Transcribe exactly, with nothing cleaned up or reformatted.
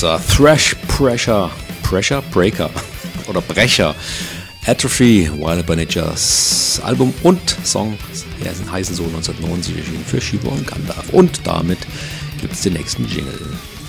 Schmerzer, Thrash Pressure, Pressure Breaker oder Brecher, Atrophy, Wild by Nature's Album und Song, ja, heißen so neunzehnhundertneunundsiebzig erschienen für Shiva und Gandalf. Und damit gibt es den nächsten Jingle.